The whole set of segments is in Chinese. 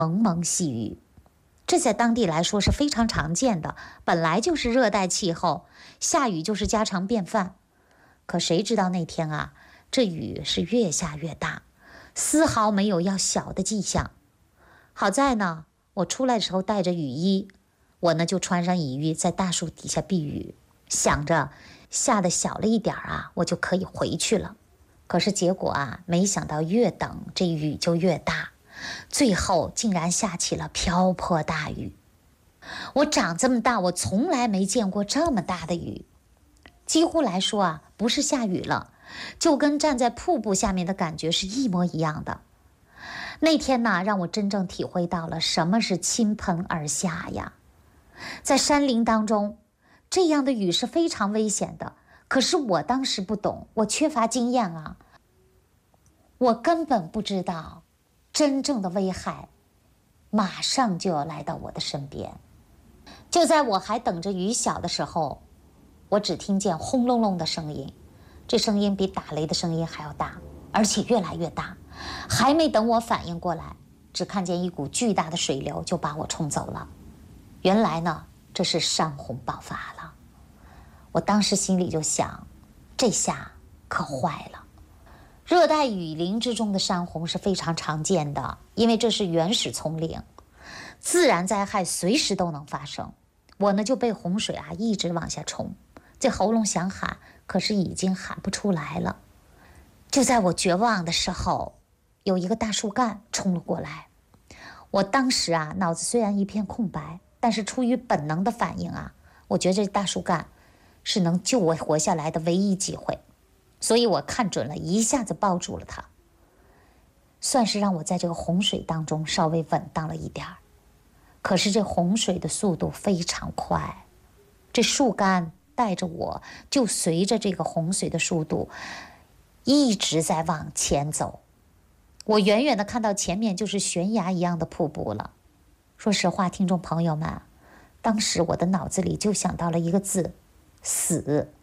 蒙蒙细雨。这在当地来说是非常常见的，本来就是热带气候，下雨就是家常便饭。可谁知道那天啊，这雨是越下越大，丝毫没有要小的迹象。好在呢，我出来的时候带着雨衣，我呢就穿上雨衣在大树底下避雨，想着下的小了一点啊，我就可以回去了。可是结果啊，没想到越等这雨就越大，最后竟然下起了瓢泼大雨。我长这么大，我从来没见过这么大的雨，几乎来说啊，不是下雨了，就跟站在瀑布下面的感觉是一模一样的。那天呢，让我真正体会到了什么是倾盆而下呀。在山林当中，这样的雨是非常危险的，可是我当时不懂，我缺乏经验啊，我根本不知道真正的危害马上就要来到我的身边。就在我还等着雨小的时候，我只听见轰隆隆的声音，这声音比打雷的声音还要大，而且越来越大。还没等我反应过来，只看见一股巨大的水流就把我冲走了。原来呢，这是山洪爆发了。我当时心里就想，这下可坏了。热带雨林之中的山洪是非常常见的，因为这是原始丛林，自然灾害随时都能发生。我呢就被洪水啊一直往下冲，这喉咙想喊，可是已经喊不出来了。就在我绝望的时候，有一个大树干冲了过来。我当时啊脑子虽然一片空白，但是出于本能的反应啊，我觉得这大树干是能救我活下来的唯一机会，所以我看准了，一下子抱住了它，算是让我在这个洪水当中稍微稳当了一点儿。可是这洪水的速度非常快，这树干带着我就随着这个洪水的速度一直在往前走。我远远的看到前面就是悬崖一样的瀑布了。说实话，听众朋友们，当时我的脑子里就想到了一个字，死。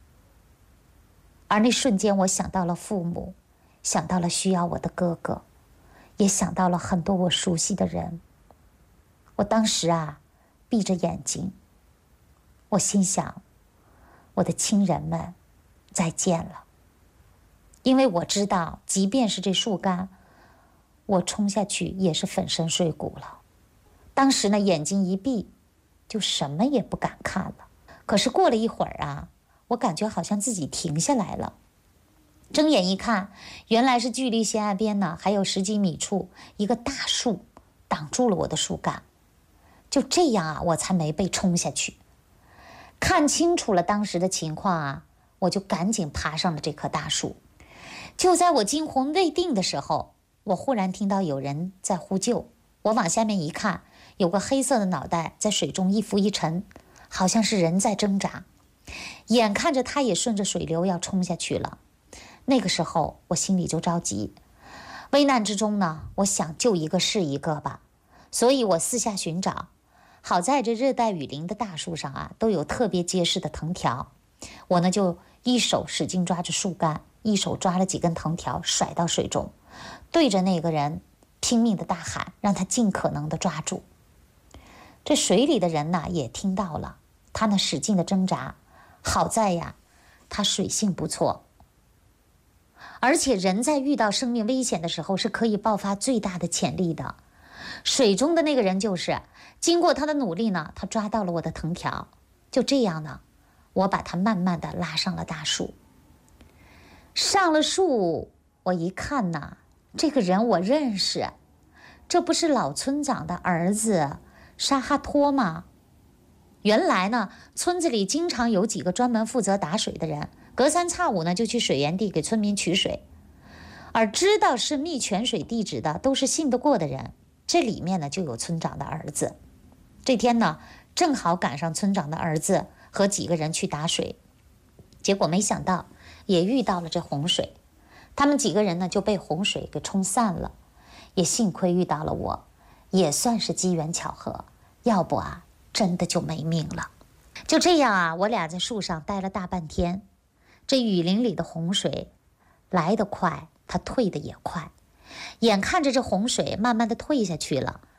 而那瞬间我想到了父母，想到了需要我的哥哥，也想到了很多我熟悉的人。我当时啊闭着眼睛，我心想，我的亲人们再见了。因为我知道，即便是这树干，我冲下去也是粉身碎骨了。当时呢，眼睛一闭，就什么也不敢看了。可是过了一会儿啊，我感觉好像自己停下来了。睁眼一看，原来是距离悬崖边呢还有10几米处，一个大树挡住了我的树干。就这样啊，我才没被冲下去。看清楚了当时的情况啊，我就赶紧爬上了这棵大树。就在我惊魂未定的时候，我忽然听到有人在呼救。我往下面一看，有个黑色的脑袋在水中一浮一沉，好像是人在挣扎。眼看着他也顺着水流要冲下去了。那个时候我心里就着急，危难之中呢，我想救一个是一个吧，所以我四下寻找。好在这热带雨林的大树上啊，都有特别结实的藤条。我呢就一手使劲抓着树干，一手抓了几根藤条甩到水中，对着那个人拼命的大喊，让他尽可能的抓住。这水里的人呢也听到了，他呢使劲的挣扎。好在呀，他水性不错，而且人在遇到生命危险的时候是可以爆发最大的潜力的。水中的那个人就是经过他的努力呢，他抓到了我的藤条。就这样呢，我把他慢慢的拉上了大树。上了树，我一看呢，这个人我认识，这不是老村长的儿子沙哈托吗？原来呢，村子里经常有几个专门负责打水的人，隔3差5呢就去水源地给村民取水。而知道是密泉水地址的都是信得过的人，这里面呢就有村长的儿子。这天呢，正好赶上村长的儿子和几个人去打水，结果没想到也遇到了这洪水，他们几个人呢就被洪水给冲散了。也幸亏遇到了我，也算是机缘巧合，要不啊真的就没命了。就这样啊，我俩在树上待了大半天。这雨林里的洪水来得快，它退得也快。眼看着这洪水慢慢的退下去了，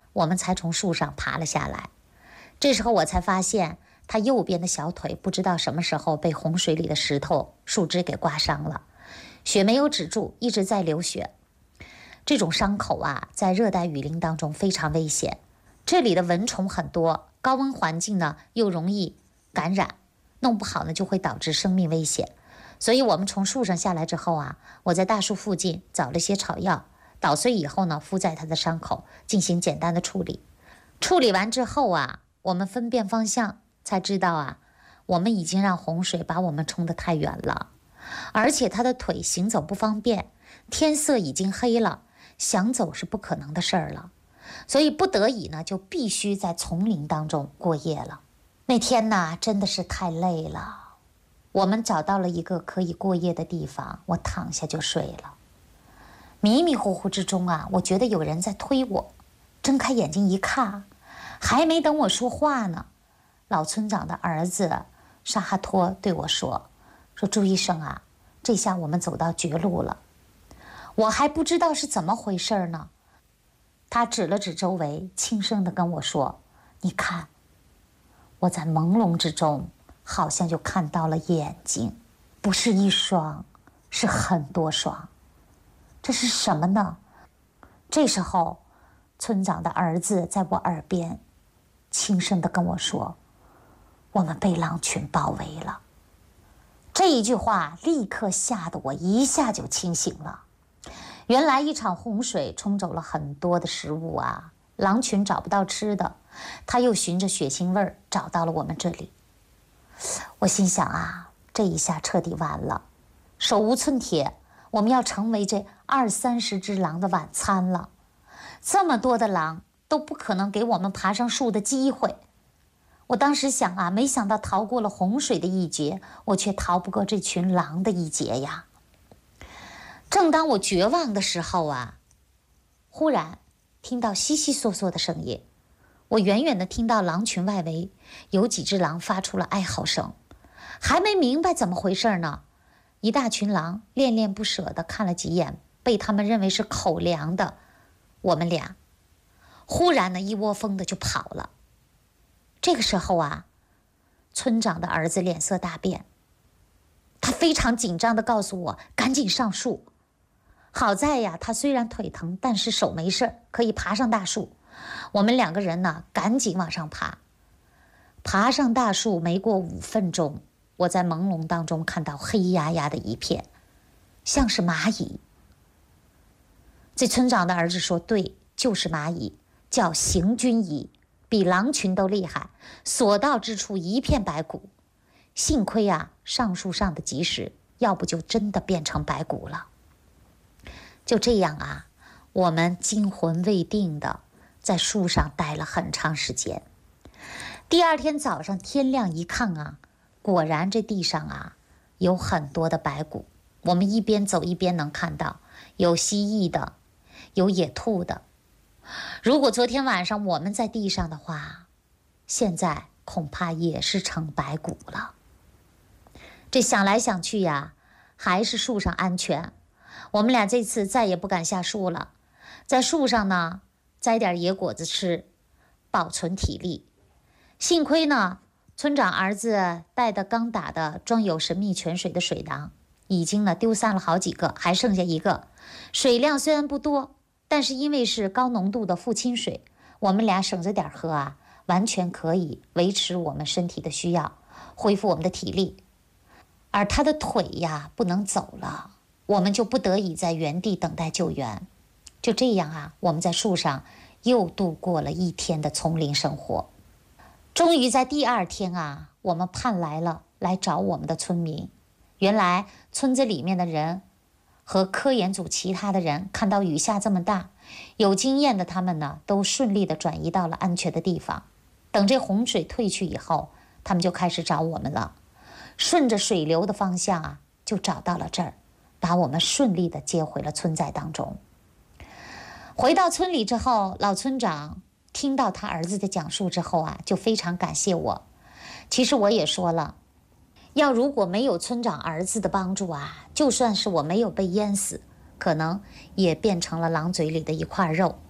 我们才从树上爬了下来。这时候我才发现，他右边的小腿不知道什么时候被洪水里的石头、树枝给刮伤了，血没有止住，一直在流血。这种伤口啊，在热带雨林当中非常危险，这里的蚊虫很多，高温环境呢又容易感染，弄不好呢就会导致生命危险。所以我们从树上下来之后啊，我在大树附近找了些草药，捣碎以后呢，敷在他的伤口进行简单的处理。处理完之后啊，我们分辨方向，才知道啊，我们已经让洪水把我们冲得太远了，而且他的腿行走不方便，天色已经黑了，想走是不可能的事儿了，所以不得已呢，就必须在丛林当中过夜了。那天呢，真的是太累了，我们找到了一个可以过夜的地方，我躺下就睡了。迷迷糊糊之中啊，我觉得有人在推我，睁开眼睛一看，还没等我说话呢，老村长的儿子沙哈托对我说朱医生啊，这下我们走到绝路了。我还不知道是怎么回事呢，他指了指周围，轻声地跟我说，你看。我在朦胧之中好像就看到了眼睛，不是一双，是很多双。这是什么呢？这时候村长的儿子在我耳边轻声地跟我说，我们被狼群包围了。这一句话立刻吓得我一下就清醒了。原来一场洪水冲走了很多的食物啊，狼群找不到吃的，他又循着血腥味儿找到了我们这里。我心想啊，这一下彻底完了，手无寸铁，我们要成为这20-30只狼的晚餐了。这么多的狼都不可能给我们爬上树的机会。我当时想啊，没想到逃过了洪水的一劫，我却逃不过这群狼的一劫呀。正当我绝望的时候啊，忽然听到悉悉嗦嗦的声音，我远远地听到狼群外围有几只狼发出了哀嚎声，还没明白怎么回事呢，一大群狼恋恋不舍地看了几眼被他们认为是口粮的我们俩，忽然呢一窝蜂的就跑了。这个时候啊，村长的儿子脸色大变，他非常紧张地告诉我赶紧上树。好在呀，他虽然腿疼，但是手没事，可以爬上大树。我们两个人呢，赶紧往上爬。爬上大树没过5分钟，我在朦胧当中看到黑压压的一片，像是蚂蚁。这村长的儿子说，对，就是蚂蚁，叫行军蚁，比狼群都厉害，所到之处一片白骨。幸亏啊，上树上的及时，要不就真的变成白骨了。就这样啊，我们惊魂未定的在树上待了很长时间。第二天早上天亮一看啊，果然这地上啊有很多的白骨。我们一边走一边能看到有蜥蜴的，有野兔的。如果昨天晚上我们在地上的话，现在恐怕也是成白骨了。这想来想去呀，还是树上安全。我们俩这次再也不敢下树了，在树上呢摘点野果子吃，保存体力。幸亏呢，村长儿子带的刚打的装有神秘泉水的水囊，已经呢丢散了好几个，还剩下一个。水量虽然不多，但是因为是高浓度的富亲水，我们俩省着点喝啊，完全可以维持我们身体的需要，恢复我们的体力。而他的腿呀不能走了，我们就不得已在原地等待救援。就这样啊，我们在树上又度过了一天的丛林生活。终于在第二天啊，我们盼来了来找我们的村民。原来村子里面的人和科研组其他的人看到雨下这么大，有经验的他们呢都顺利的转移到了安全的地方。等这洪水退去以后，他们就开始找我们了，顺着水流的方向啊就找到了这儿，把我们顺利的接回了村寨当中。回到村里之后，老村长听到他儿子的讲述之后啊，就非常感谢我。其实我也说了，如果没有村长儿子的帮助啊，就算是我没有被淹死，可能也变成了狼嘴里的一块肉，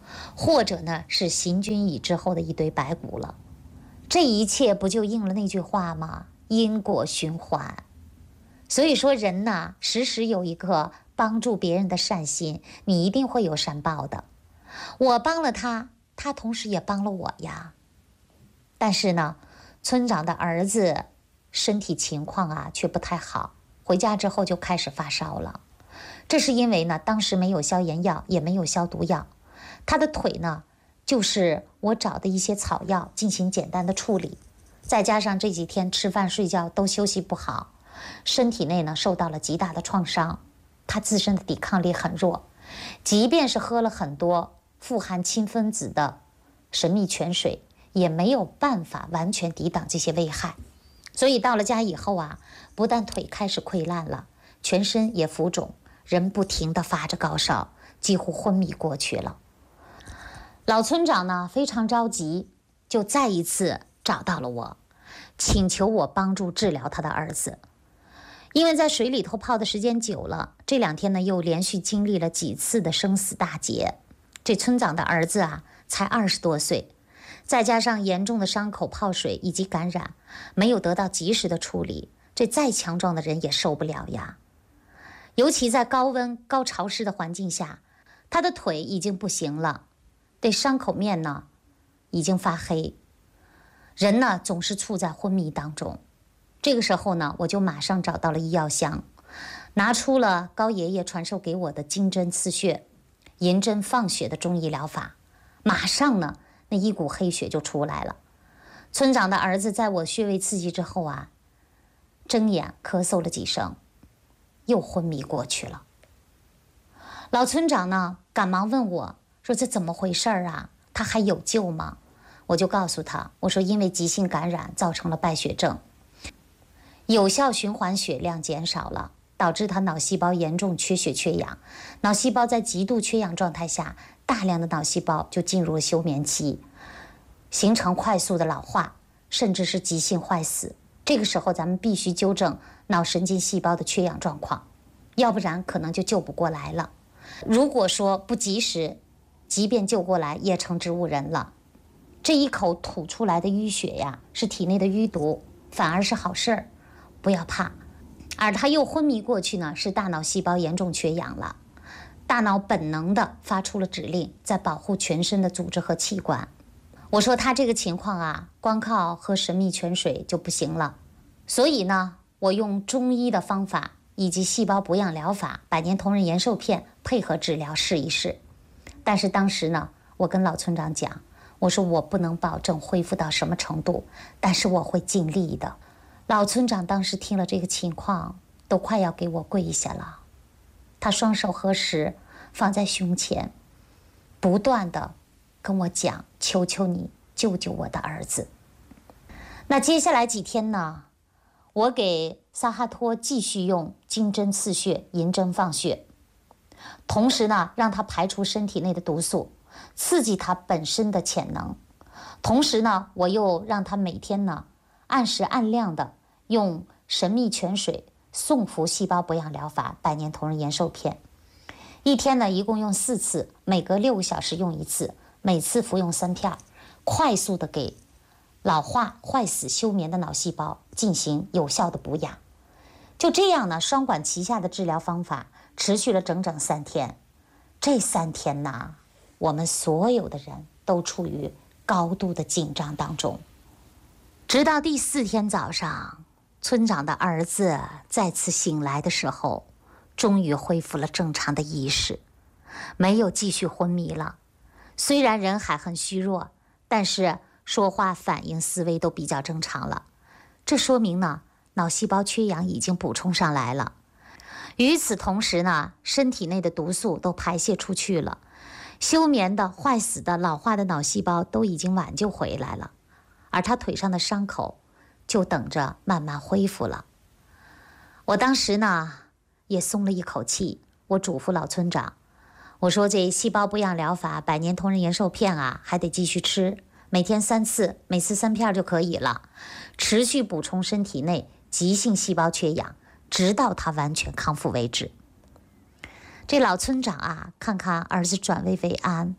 或者呢是行军蚁之后的一堆白骨了。这一切不就应了那句话吗？因果循环。所以说人呐，时时有一颗帮助别人的善心，你一定会有善报的。我帮了他，他同时也帮了我呀。但是呢，村长的儿子身体情况啊却不太好，回家之后就开始发烧了。这是因为呢，当时没有消炎药，也没有消毒药，他的腿呢就是我找的一些草药进行简单的处理，再加上这几天吃饭睡觉都休息不好，身体内呢受到了极大的创伤，他自身的抵抗力很弱，即便是喝了很多富含氢分子的神秘泉水，也没有办法完全抵挡这些危害。所以到了家以后啊，不但腿开始溃烂了，全身也浮肿，人不停地发着高烧，几乎昏迷过去了。老村长呢非常着急，就再一次找到了我，请求我帮助治疗他的儿子。因为在水里头泡的时间久了，这2天呢又连续经历了几次的生死大劫。这村长的儿子啊才20多岁，再加上严重的伤口、泡水以及感染，没有得到及时的处理，这再强壮的人也受不了呀。尤其在高温、高潮湿的环境下，他的腿已经不行了，这伤口面呢已经发黑，人呢总是处在昏迷当中。这个时候呢，我就马上找到了医药箱，拿出了高爷爷传授给我的金针刺血、银针放血的中医疗法，马上呢那一股黑血就出来了。村长的儿子在我穴位刺激之后啊，睁眼咳嗽了几声，又昏迷过去了。老村长呢赶忙问我说，这怎么回事啊？他还有救吗？我就告诉他，我说因为急性感染造成了败血症，有效循环血量减少了，导致他脑细胞严重缺血缺氧。脑细胞在极度缺氧状态下，大量的脑细胞就进入了休眠期，形成快速的老化，甚至是急性坏死。这个时候咱们必须纠正脑神经细胞的缺氧状况，要不然可能就救不过来了。如果说不及时，即便救过来也成植物人了。这一口吐出来的淤血呀，是体内的淤毒，反而是好事儿，不要怕。而他又昏迷过去呢，是大脑细胞严重缺氧了，大脑本能的发出了指令，在保护全身的组织和器官。我说他这个情况啊，光靠喝神秘泉水就不行了，所以呢，我用中医的方法以及细胞补养疗法、百年同仁延寿片配合治疗试一试。但是当时呢，我跟老村长讲，我说我不能保证恢复到什么程度，但是我会尽力的。老村长当时听了这个情况，都快要给我跪下了，他双手合十放在胸前，不断的跟我讲，求求你救救我的儿子。那接下来几天呢，我给萨哈托继续用金针刺血、银针放血，同时呢让他排除身体内的毒素，刺激他本身的潜能。同时呢，我又让他每天呢按时按量的用神秘泉水、送服细胞补养疗法、百年同仁延寿片，一天呢一共用4次，每隔6个小时用1次，每次服用3片，快速的给老化、坏死、休眠的脑细胞进行有效的补养。就这样呢，双管齐下的治疗方法持续了整整3天。这3天呢，我们所有的人都处于高度的紧张当中。直到第4天早上，村长的儿子再次醒来的时候，终于恢复了正常的意识，没有继续昏迷了。虽然人还很虚弱，但是说话、反应、思维都比较正常了。这说明呢，脑细胞缺氧已经补充上来了。与此同时呢，身体内的毒素都排泄出去了，休眠的、坏死的、老化的脑细胞都已经挽救回来了，而他腿上的伤口就等着慢慢恢复了。我当时呢也松了一口气，我嘱咐老村长，我说这细胞补养疗法、百年同仁延寿片啊，还得继续吃，每天3次，每次3片就可以了，持续补充身体内急性细胞缺氧，直到他完全康复为止。这老村长啊，看看儿子转危为安，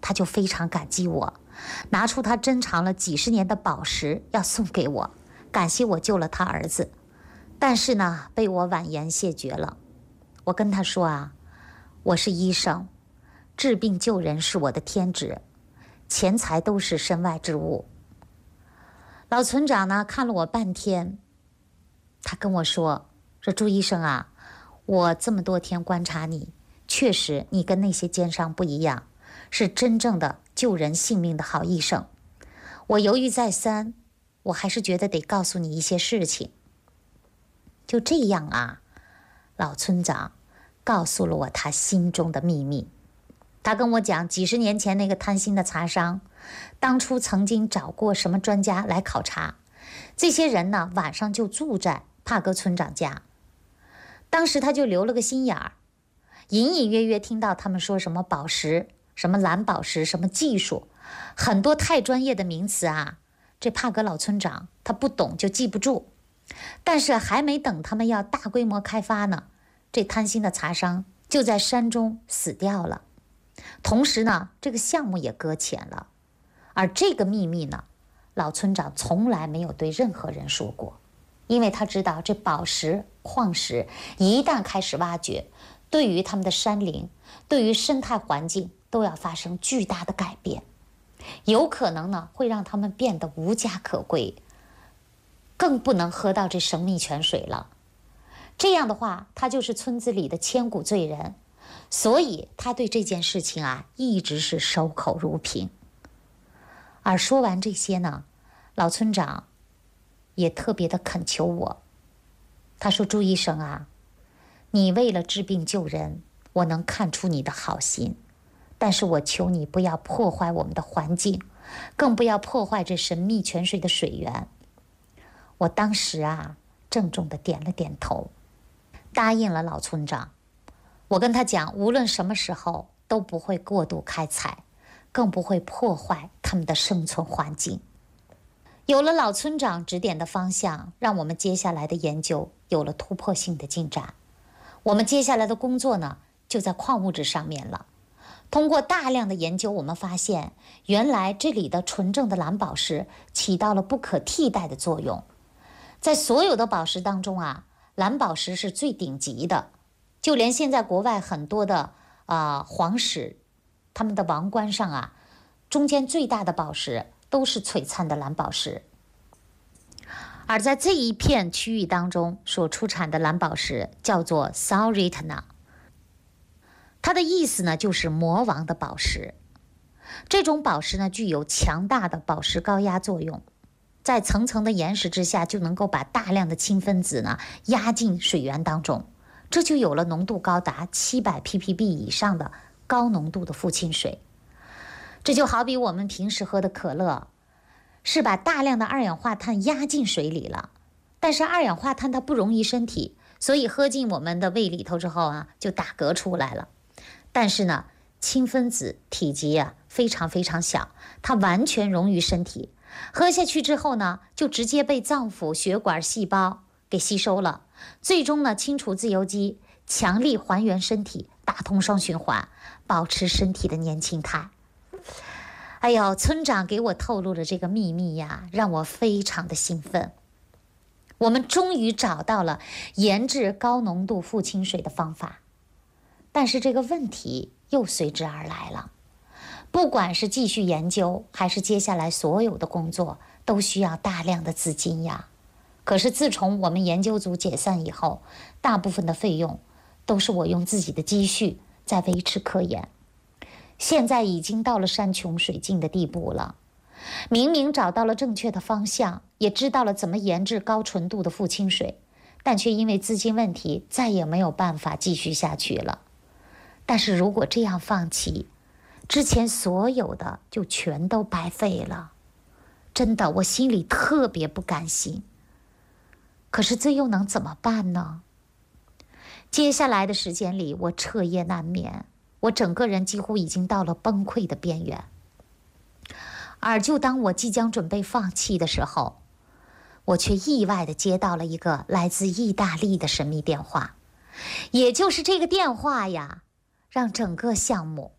他就非常感激我，拿出他珍藏了几十年的宝石要送给我，感谢我救了他儿子。但是呢，被我婉言谢绝了。我跟他说啊，我是医生，治病救人是我的天职，钱财都是身外之物。老村长呢，看了我半天，他跟我说朱医生啊，我这么多天观察你，确实你跟那些奸商不一样，是真正的救人性命的好医生。我犹豫再三，我还是觉得得告诉你一些事情。就这样啊，老村长告诉了我他心中的秘密。他跟我讲，几十年前那个贪心的茶商，当初曾经找过什么专家来考察，这些人呢，晚上就住在帕格村长家。当时他就留了个心眼儿，隐隐约约听到他们说什么宝石，什么蓝宝石，什么技术，很多太专业的名词啊，这帕格老村长他不懂就记不住。但是还没等他们要大规模开发呢，这贪心的茶商就在山中死掉了。同时呢，这个项目也搁浅了。而这个秘密呢，老村长从来没有对任何人说过，因为他知道这宝石矿石一旦开始挖掘，对于他们的山林，对于生态环境都要发生巨大的改变，有可能呢会让他们变得无家可归，更不能喝到这生命泉水了。这样的话，他就是村子里的千古罪人，所以他对这件事情啊一直是守口如瓶。而说完这些呢，老村长也特别的恳求我，他说朱医生啊，你为了治病救人，我能看出你的好心，但是我求你不要破坏我们的环境，更不要破坏这神秘泉水的水源。我当时啊郑重地点了点头，答应了老村长。我跟他讲，无论什么时候都不会过度开采，更不会破坏他们的生存环境。有了老村长指点的方向，让我们接下来的研究有了突破性的进展。我们接下来的工作呢，就在矿物质上面了。通过大量的研究，我们发现原来这里的纯正的蓝宝石起到了不可替代的作用。在所有的宝石当中啊，蓝宝石是最顶级的，就连现在国外很多的皇室，他们的王冠上啊，中间最大的宝石都是璀璨的蓝宝石。而在这一片区域当中所出产的蓝宝石叫做 Sauritana， 它的意思呢就是魔王的宝石。这种宝石呢具有强大的宝石高压作用，在层层的岩石之下就能够把大量的氢分子呢压进水源当中，这就有了浓度高达700 ppb 以上的高浓度的富氢水。这就好比我们平时喝的可乐，是把大量的二氧化碳压进水里了，但是二氧化碳它不溶于身体，所以喝进我们的胃里头之后啊，就打嗝出来了。但是呢，氢分子体积啊非常非常小，它完全溶于身体，喝下去之后呢，就直接被脏腑、血管、细胞给吸收了，最终呢清除自由基，强力还原身体，打通双循环，保持身体的年轻态。哎呦，村长给我透露了这个秘密呀，让我非常的兴奋。我们终于找到了研制高浓度富氢水的方法，但是这个问题又随之而来了。不管是继续研究，还是接下来所有的工作，都需要大量的资金呀。可是自从我们研究组解散以后，大部分的费用都是我用自己的积蓄在维持科研。现在已经到了山穷水尽的地步了，明明找到了正确的方向，也知道了怎么研制高纯度的富氢水，但却因为资金问题再也没有办法继续下去了。但是如果这样放弃，之前所有的就全都白费了。真的，我心里特别不甘心。可是这又能怎么办呢？接下来的时间里，我彻夜难眠，我整个人几乎已经到了崩溃的边缘。而就当我即将准备放弃的时候，我却意外地接到了一个来自意大利的神秘电话。也就是这个电话呀，让整个项目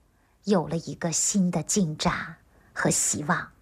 有了一个新的进展和希望。